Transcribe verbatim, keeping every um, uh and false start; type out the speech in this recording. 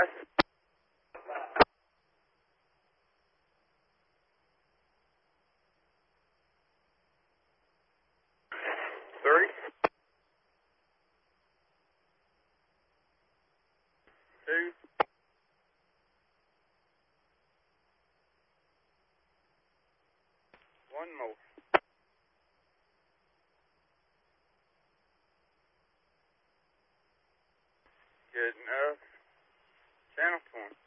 Five. Three. Two. One more. Good enough. Channel twenty.